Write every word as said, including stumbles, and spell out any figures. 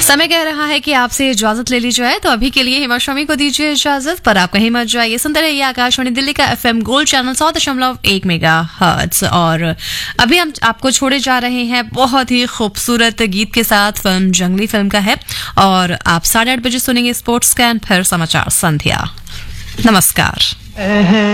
समय कह रहा है कि आपसे इजाजत ले ली जाए, तो अभी के लिए हिमा शमी को दीजिए इजाजत, पर आप कहीं मत जाइए। सुनते रहिए आकाशवाणी दिल्ली का एफएम गोल्ड चैनल सौ दशमलव एक मेगा हर्ट्ज। और अभी हम आपको छोड़े जा रहे हैं बहुत ही खूबसूरत गीत के साथ। फिल्म जंगली फिल्म का है और आप साढ़े आठ बजे सुनेंगे स्पोर्ट्स स्कैन, फिर समाचार संध्या। नमस्कार।